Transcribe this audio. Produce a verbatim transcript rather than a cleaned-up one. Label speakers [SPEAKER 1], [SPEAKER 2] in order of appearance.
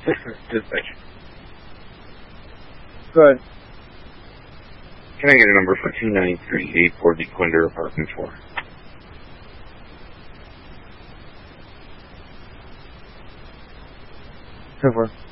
[SPEAKER 1] Dispatch.
[SPEAKER 2] Good.
[SPEAKER 1] Can I get a number for two nine three eight for the Quinder apartment four?
[SPEAKER 2] Over.